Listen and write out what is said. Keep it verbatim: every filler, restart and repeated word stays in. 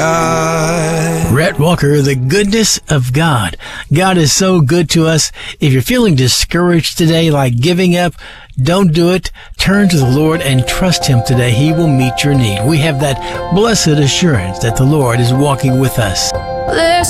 sky. Rhett Walker, the goodness of God. God is so good to us. If you're feeling discouraged today, like giving up, don't do it. Turn to the Lord and trust Him today. He will meet your need. We have that blessed assurance that the Lord is walking with us. There's